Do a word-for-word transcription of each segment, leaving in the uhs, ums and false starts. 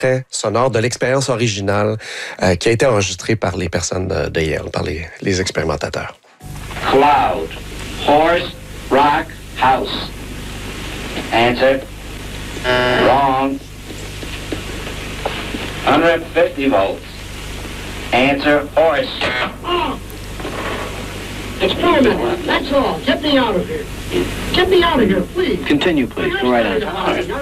extrait sonore de l'expérience originale euh, qui a été enregistrée par les personnes de, de Yale, par les, les expérimentateurs. Cloud, horse, rock, house. Answer. Wrong. one hundred fifty volts. Answer, horse. Oh. Experiment, that's all. Get me out of here. Get me out of here, please. Continue, please. Go right on.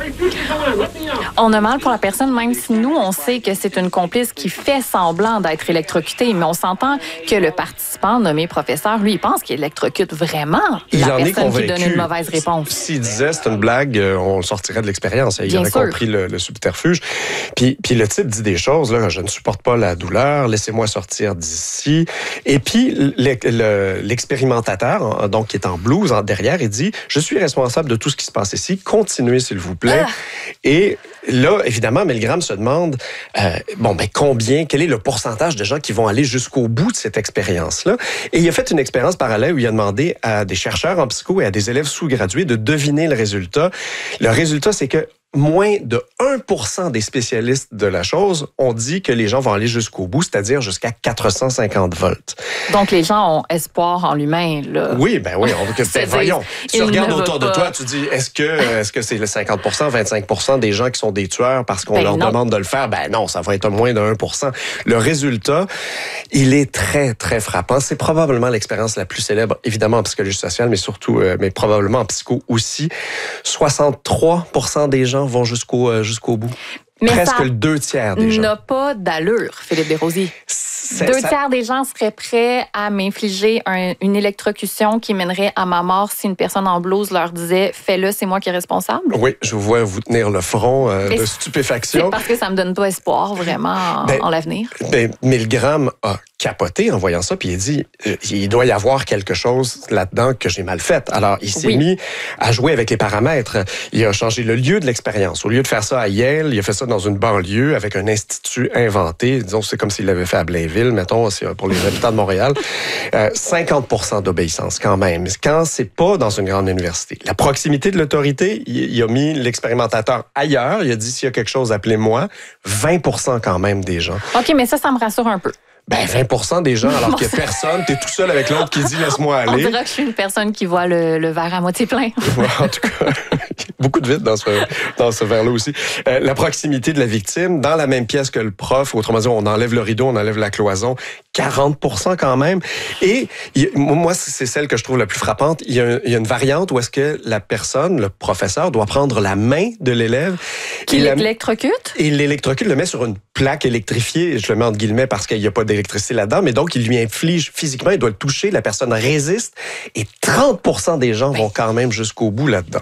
On a mal pour la personne, même si nous, on sait que c'est une complice qui fait semblant d'être électrocutée, mais on s'entend que le participant nommé professeur, lui, il pense qu'il électrocute vraiment il la en personne est qui donne une mauvaise réponse. S'il disait c'est une blague, on sortirait de l'expérience. Il Bien aurait sûr. compris le, le subterfuge. Puis, puis le type dit des choses, là, je ne supporte pas la douleur, laissez-moi sortir d'ici. Et puis le, le, l'expérimentateur, donc qui est en blouse en derrière, il dit « Je suis responsable de tout ce qui se passe ici. Continuez, s'il vous plaît. Ah. » Et là, évidemment, Milgram se demande euh, bon, ben combien, quel est le pourcentage de gens qui vont aller jusqu'au bout de cette expérience-là. Et il a fait une expérience parallèle où il a demandé à des chercheurs en psycho et à des élèves sous-gradués de deviner le résultat. Le résultat, c'est que moins de un pour cent des spécialistes de la chose ont dit que les gens vont aller jusqu'au bout, c'est-à-dire jusqu'à quatre cent cinquante volts. Donc, les gens ont espoir en l'humain, là. Oui, ben oui. On, ben, voyons. Tu regardes autour de toi, tu dis, est-ce que est-ce que c'est le cinquante pour cent, vingt-cinq pour cent des gens qui sont des tueurs parce qu'on ben leur non. demande de le faire? Ben non, ça va être moins de un pour cent. Le résultat, il est très, très frappant. C'est probablement l'expérience la plus célèbre, évidemment en psychologie sociale, mais surtout, euh, mais probablement en psycho aussi. soixante-trois pour cent des gens vont jusqu'au, euh, jusqu'au bout. Mais presque le deux tiers des gens. N'a pas d'allure, Philippe Desrosiers. C'est, deux ça... tiers des gens seraient prêts à m'infliger un, une électrocution qui mènerait à ma mort si une personne en blouse leur disait « Fais-le, c'est moi qui est responsable ». Oui, je vous vois vous tenir le front euh, de stupéfaction. C'est parce que ça me donne pas espoir vraiment en, ben, en l'avenir. Ben, Milgram a capoté en voyant ça, puis il dit euh, il doit y avoir quelque chose là-dedans que j'ai mal fait. Alors, il s'est oui. mis à jouer avec les paramètres. Il a changé le lieu de l'expérience. Au lieu de faire ça à Yale, il a fait ça dans une banlieue avec un institut inventé. Disons, c'est comme s'il l'avait fait à Blainville, mettons, c'est pour les habitants de Montréal. Euh, cinquante pour cent d'obéissance quand même. Quand c'est pas dans une grande université. La proximité de l'autorité, il, il a mis l'expérimentateur ailleurs. Il a dit s'il y a quelque chose, appelez-moi. vingt pour cent quand même des gens. OK, mais ça, ça me rassure un peu. Ben, vingt pour cent des gens, alors qu'il n'y a personne, t'es tout seul avec l'autre qui dit « laisse-moi aller ». On dirait que je suis une personne qui voit le, le verre à moitié plein. Ouais, en tout cas, beaucoup de vide dans ce, dans ce verre-là aussi. Euh, la proximité de la victime, dans la même pièce que le prof, autrement dit, on enlève le rideau, on enlève la cloison, quarante pour cent quand même. Et il, moi, c'est celle que je trouve la plus frappante. Il y a, il y a une variante où est-ce que la personne, le professeur, doit prendre la main de l'élève. Qui l'électrocute? Et l'électrocute, le met sur une plaque électrifiée, je le mets entre guillemets parce qu'il n'y a pas d'électricité là-dedans, mais donc il lui inflige physiquement, il doit le toucher, la personne résiste, et trente pour cent des gens vont quand même jusqu'au bout là-dedans.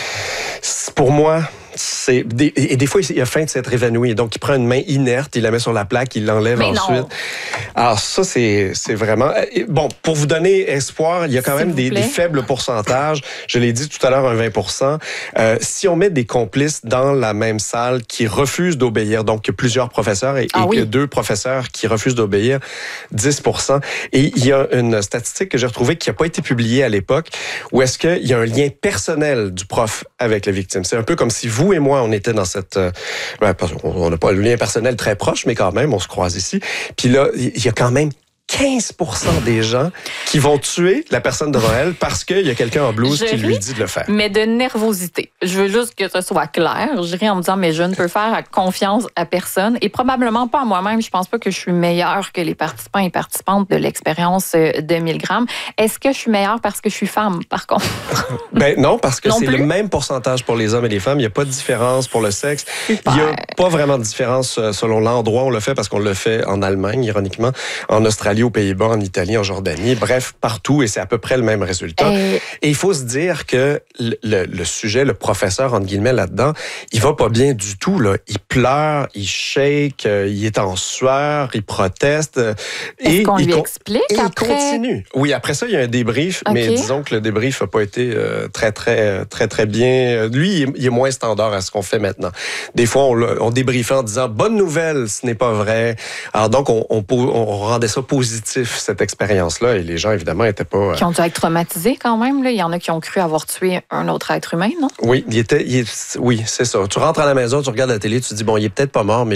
Pour moi, c'est des, et des fois il a faim de s'être évanoui, donc il prend une main inerte, il la met sur la plaque, il l'enlève mais ensuite. Non. Alors ça c'est c'est vraiment bon pour vous donner espoir. Il y a quand même des, des faibles pourcentages. Je l'ai dit tout à l'heure, un vingt pour cent. Euh, si on met des complices dans la même salle qui refusent d'obéir, donc il y a plusieurs professeurs et, ah, et oui. deux professeurs qui refusent d'obéir, dix pour cent. Et il y a une statistique que j'ai retrouvée qui n'a pas été publiée à l'époque, où est-ce qu'il y a un lien personnel du prof avec la victime. C'est un peu comme si vous et moi, on était dans cette... Euh, ben, on n'a pas le lien personnel très proche, mais quand même, on se croise ici. Puis là, il y a quand même quinze pour cent des gens qui vont tuer la personne devant elle parce qu'il y a quelqu'un en blouse je qui lui dit de le faire. Mais de nervosité. Je veux juste que ce soit clair. Je ris en me disant, mais je ne peux faire confiance à personne et probablement pas à moi-même. Je pense pas que je suis meilleure que les participants et participantes de l'expérience de Milgram. Est-ce que je suis meilleure parce que je suis femme, par contre? Ben non, parce que non c'est plus? le même pourcentage pour les hommes et les femmes. Il n'y a pas de différence pour le sexe. Super. Il n'y a pas vraiment de différence selon l'endroit où on le fait parce qu'on le fait en Allemagne, ironiquement, en Australie, aux Pays-Bas, en Italie, en Jordanie, bref, partout, et c'est à peu près le même résultat. Et, et il faut se dire que le, le, le sujet, le professeur, entre guillemets, là-dedans, il va pas bien du tout, là. Il pleure, il shake, il est en sueur, il proteste. Est-ce et qu'on il lui con- explique et après? il continue. Oui, après ça, il y a un débrief, okay. mais disons que le débrief n'a pas été euh, très, très, très, très bien. Lui, il est, il est moins standard à ce qu'on fait maintenant. Des fois, on, on débriefait en disant « Bonne nouvelle, ce n'est pas vrai ». Alors donc, on, on, on rendait ça positif positif, cette expérience-là. Et les gens, évidemment, n'étaient pas... Euh... Qui ont dû être traumatisés quand même. Là. Il y en a qui ont cru avoir tué un autre être humain, non? Oui, il était, il est... oui, c'est ça. Tu rentres à la maison, tu regardes la télé, tu te dis, bon, il est peut-être pas mort, mais